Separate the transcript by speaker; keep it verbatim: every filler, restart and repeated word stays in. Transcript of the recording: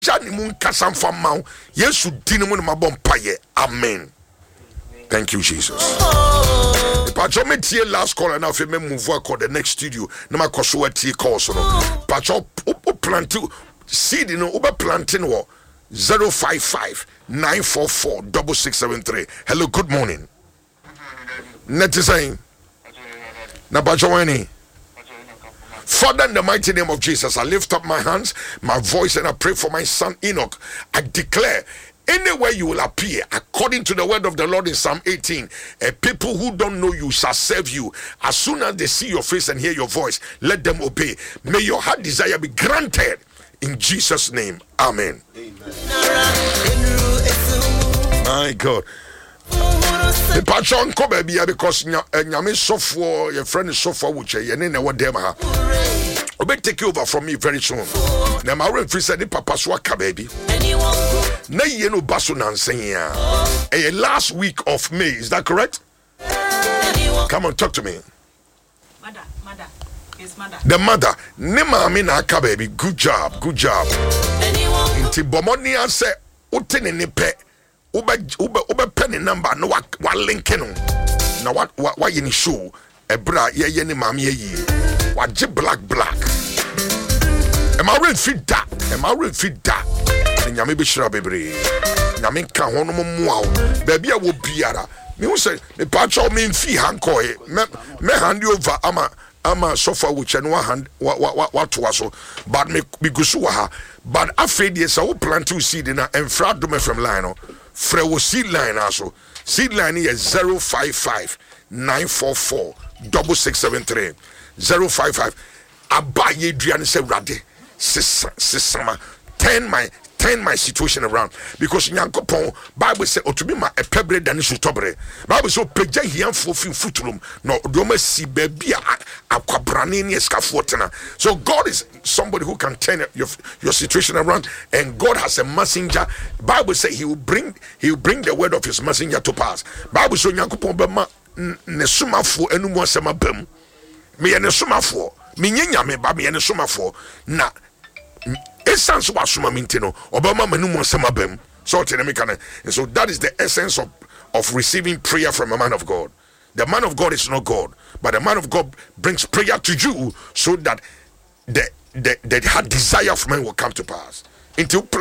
Speaker 1: Janimun kasam famau. Yes, you didn't want my bomb paye. Amen. Thank you, Jesus. Pacho me tie last call and now me move work on the next studio. Na ma koso tie calls no. Pacho o plant seed no ube planting wo zero five five nine four four six six seven three. Hello, good morning. Net is saying. Na pacho wani. Father, in the mighty name of Jesus, I lift up my hands, my voice, and I pray for my son Enoch. I declare, anywhere you will appear, according to the word of the Lord in Psalm eighteen, a people who don't know you shall serve you. As soon as they see your face and hear your voice, let them obey. May your heart desire be granted in Jesus' name. Amen. Amen. My God. The patron ko baby because nyame sofo your friend is sofo wuche ye ne na wo dem ha obe take over from me very soon na ma re free say the papa so aka baby na ye no baso nansen ya eh last week of May, is that correct? Come on, talk to me.
Speaker 2: Mother, mother, his mother.
Speaker 1: The mother ne maami na aka baby, good job, good job. Inti bomoni an say utene ne pe Ube ube ube penny number no wa wa linking no na wa wa wa yini show ebra ye ye ni mami ye wa je black black e ma real fit da e ma real fit da nyame be shira bebre nyame ka ho no mo a baby a wo biara me hu say me pa cho me fi hanko e me me hand over ama ama sofa which no hand wa wa wa to so but me be gusu ha but afraid yes I will plant to seed na enfra do me from line no Frewo seed line also. Seed line is zero five five nine four four six six seven three. zero five five. Abaye Drian se rade. Sisama. Turn my turn my situation around. Because Nyankopon Bible say o to be my a pebre than shotobre. Bible so peja hian for fin futulum. No doma si baby akwabrane ni escafotena. So God is somebody who can turn your your situation around, and God has a messenger. Bible say he will bring he will bring the word of his messenger to pass. Bible so Nyankopon be ma ne sumafo enu mo asema bam. Me ne sumafo. Me nyanya me ba me ne sumafo na essence was suma mintino obama manu mo asema bam. So and so that is the essence of of receiving prayer from a man of God. The man of God is not God, but the man of God brings prayer to you so that the the, the desire of man will come to pass. Until